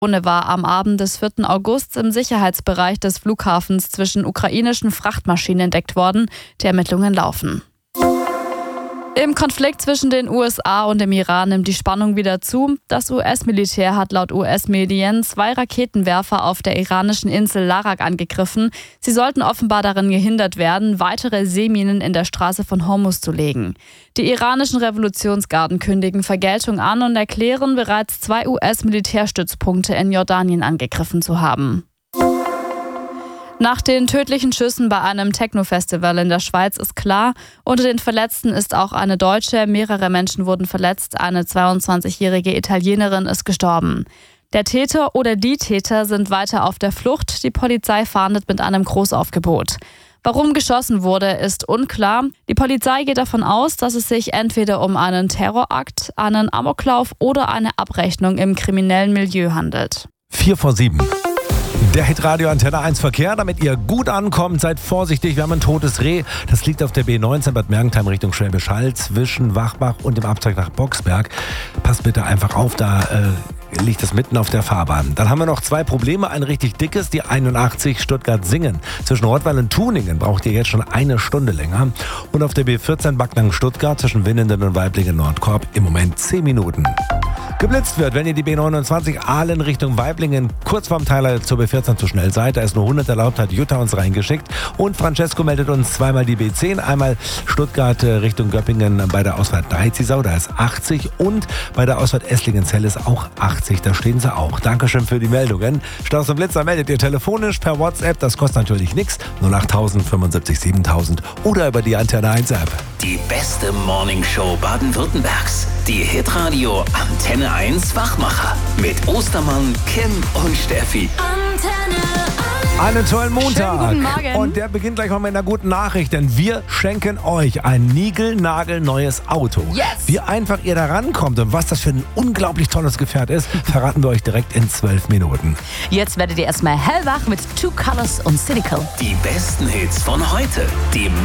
Drohne war am Abend des 4. August im Sicherheitsbereich des Flughafens zwischen ukrainischen Frachtmaschinen entdeckt worden. Die Ermittlungen laufen. Im Konflikt zwischen den USA und dem Iran nimmt die Spannung wieder zu. Das US-Militär hat laut US-Medien 2 Raketenwerfer auf der iranischen Insel Larak angegriffen. Sie sollten offenbar darin gehindert werden, weitere Seeminen in der Straße von Hormuz zu legen. Die iranischen Revolutionsgarden kündigen Vergeltung an und erklären, bereits 2 US-Militärstützpunkte in Jordanien angegriffen zu haben. Nach den tödlichen Schüssen bei einem Techno-Festival in der Schweiz ist klar, unter den Verletzten ist auch eine Deutsche, mehrere Menschen wurden verletzt, eine 22-jährige Italienerin ist gestorben. Der Täter oder die Täter sind weiter auf der Flucht, die Polizei fahndet mit einem Großaufgebot. Warum geschossen wurde, ist unklar. Die Polizei geht davon aus, dass es sich entweder um einen Terrorakt, einen Amoklauf oder eine Abrechnung im kriminellen Milieu handelt. 6:45. Der Hitradio Antenne 1 Verkehr, damit ihr gut ankommt, seid vorsichtig, wir haben ein totes Reh. Das liegt auf der B19 Bad Mergentheim Richtung Schwäbisch Hall zwischen Wachbach und dem Abzweig nach Boxberg. Passt bitte einfach auf, da liegt es mitten auf der Fahrbahn. Dann haben wir noch 2 Probleme, ein richtig dickes, die 81 Stuttgart-Singen. Zwischen Rottweil und Tuningen braucht ihr jetzt schon 1 Stunde länger. Und auf der B14 Backnang-Stuttgart zwischen Winnenden und Waiblingen-Nordkorb im Moment 10 Minuten. Geblitzt wird, wenn ihr die B29 Aalen Richtung Waiblingen kurz vorm Teiler zur B14 zu schnell seid. Da ist nur 100 erlaubt, hat Jutta uns reingeschickt. Und Francesco meldet uns zweimal die B10. Einmal Stuttgart Richtung Göppingen bei der Ausfahrt Dreiziesau, da ist 80. Und bei der Ausfahrt Esslingen-Zell ist auch 80, da stehen sie auch. Dankeschön für die Meldungen. Staus und Blitzer meldet ihr telefonisch per WhatsApp, das kostet natürlich nichts. 08000 75 7000 oder über die Antenne 1 App. Die beste Morningshow Baden-Württembergs. Die Hitradio Antenne 1 Wachmacher. Mit Ostermann, Kim und Steffi. Einen tollen Montag. Schönen guten Morgen. Und der beginnt gleich mal mit einer guten Nachricht, denn wir schenken euch ein niegelnagelneues Auto. Yes. Wie einfach ihr da rankommt und was das für ein unglaublich tolles Gefährt ist, verraten wir euch direkt in 12 Minuten. Jetzt werdet ihr erstmal hellwach mit Two Colors und Cynical. Die besten Hits von heute. Die